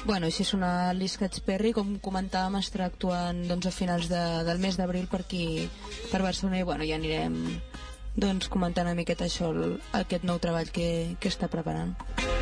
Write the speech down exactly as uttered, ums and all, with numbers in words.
Bueno, així sona Liz Perry, com comentàvem, estarà actuant doncs, a finals de, del mes d'abril per aquí, per Barcelona, i bueno, ja anirem doncs, comentant una miqueta això, el, aquest nou treball que, que està preparant.